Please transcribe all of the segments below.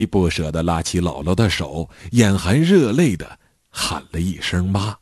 不舍得拉起姥姥的手，眼含热泪地喊了一声妈。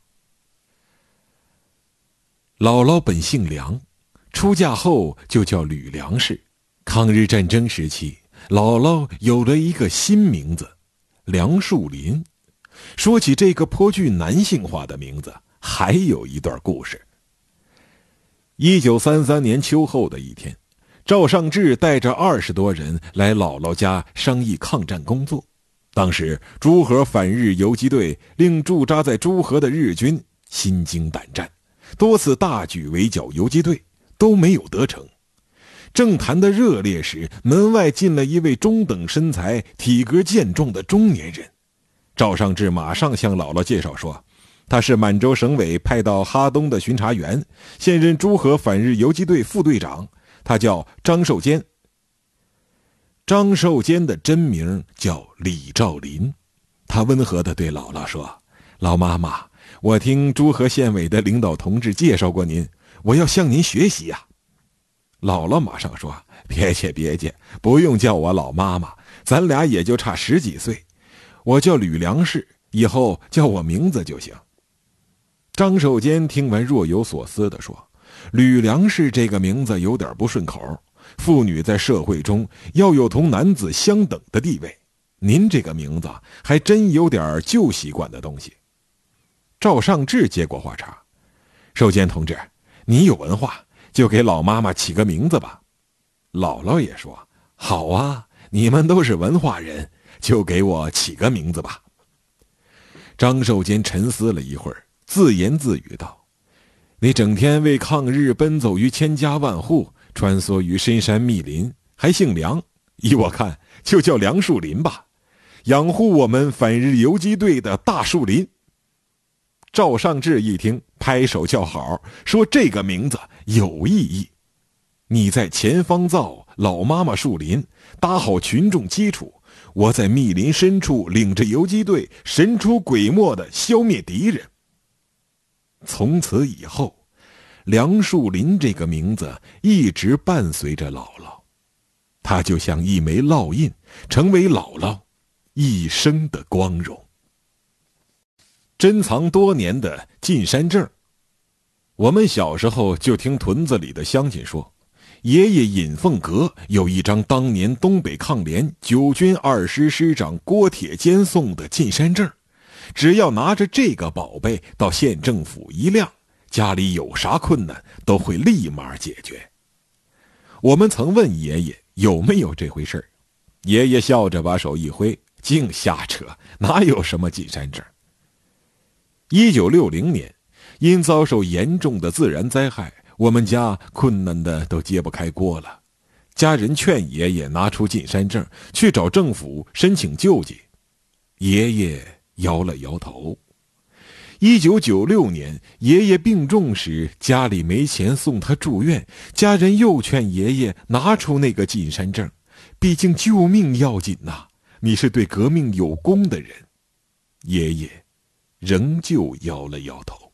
姥姥本姓梁，出嫁后就叫吕梁氏。抗日战争时期，姥姥有了一个新名字梁树林。说起这个颇具男性化的名字，还有一段故事。1933年秋后的一天，赵尚志带着20多人来姥姥家商议抗战工作。当时诸河反日游击队令驻扎在诸河的日军心惊胆战，多次大举围剿游击队，都没有得逞。正谈得热烈时，门外进了一位中等身材、体格健壮的中年人。赵尚志马上向姥姥介绍说，他是满洲省委派到哈东的巡查员，现任诸河反日游击队副队长，他叫张寿坚。张寿坚的真名叫李兆林。他温和地对姥姥说，老妈妈，我听诸河县委的领导同志介绍过您，我要向您学习呀。姥姥马上说，别介，不用叫我老妈妈，咱俩也就差10几岁，我叫吕梁氏，以后叫我名字就行。张寿坚听完若有所思地说，吕梁氏这个名字有点不顺口，妇女在社会中要有同男子相等的地位，您这个名字还真有点旧习惯的东西。赵尚志接过话茬，寿坚同志，你有文化，就给老妈妈起个名字吧。姥姥也说，好啊，你们都是文化人，就给我起个名字吧。张寿坚沉思了一会儿，自言自语道，你整天为抗日奔走于千家万户，穿梭于深山密林，还姓梁，依我看就叫梁树林吧，养护我们反日游击队的大树林。赵尚志一听，拍手叫好，说这个名字有意义。你在前方造，老妈妈树林，搭好群众基础，我在密林深处领着游击队神出鬼没地消灭敌人。从此以后，梁树林这个名字一直伴随着姥姥，它就像一枚烙印，成为姥姥一生的光荣。珍藏多年的进山证。我们小时候就听屯子里的乡亲说，爷爷尹凤阁有一张当年东北抗联9军2师师长郭铁坚送的进山证，只要拿着这个宝贝到县政府一亮，家里有啥困难都会立马解决。我们曾问爷爷有没有这回事，爷爷笑着把手一挥，净瞎扯，哪有什么进山证。1960年，因遭受严重的自然灾害，我们家困难的都揭不开锅了。家人劝爷爷拿出进山证，去找政府申请救济。爷爷摇了摇头。1996年，爷爷病重时，家里没钱送他住院，家人又劝爷爷拿出那个进山证，毕竟救命要紧呐，你是对革命有功的人。爷爷仍旧摇了摇头。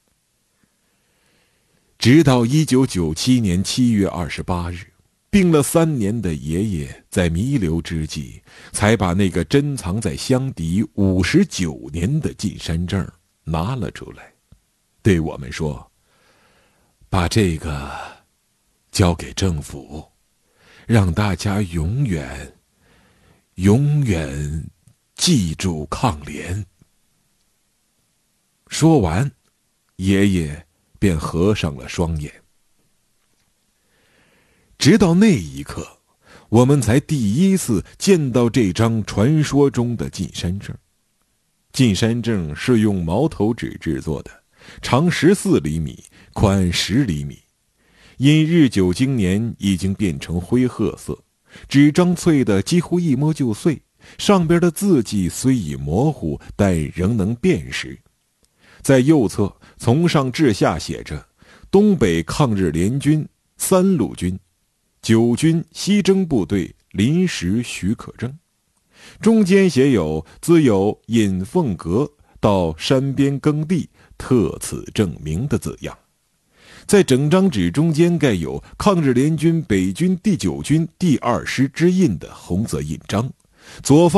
直到1997年7月28日，病了3年的爷爷在弥留之际，才把那个珍藏在箱底59年的进山证拿了出来，对我们说，把这个交给政府，让大家永远记住抗联。说完，爷爷便合上了双眼。直到那一刻，我们才第一次见到这张传说中的进山证。进山证是用毛头纸制作的，长14厘米，宽10厘米。因日久经年，已经变成灰褐色，纸张脆的几乎一摸就碎，上边的字迹虽已模糊，但仍能辨识。在右侧从上至下写着东北抗日联军3路军9军西征部队临时许可证，中间写有自有尹凤阁到山边耕地特此证明的字样。在整张纸中间盖有抗日联军北军第9军第2师之印的红色印章， 左方